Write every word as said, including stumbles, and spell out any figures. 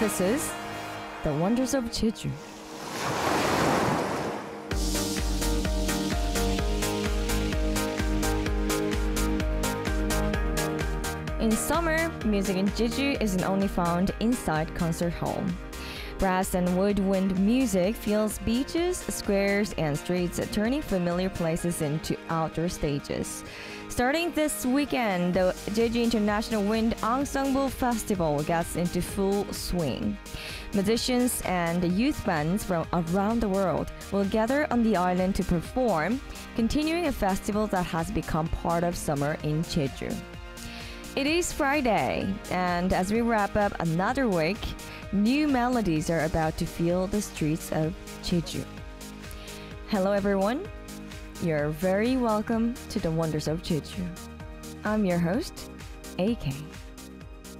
This is The Wonders of Jeju. In summer, music in Jeju isn't only found inside concert hall. Brass and woodwind music fills beaches, squares, and streets, turning familiar places into outdoor stages. Starting this weekend, the Jeju International Wind Ensemble Festival gets into full swing. Musicians and youth bands from around the world will gather on the island to perform, continuing a festival that has become part of summer in Jeju. It is Friday, and as we wrap up another week, new melodies are about to fill the streets of Jeju. Hello everyone, you're very welcome to the Wonders of Jeju. I'm your host, A K.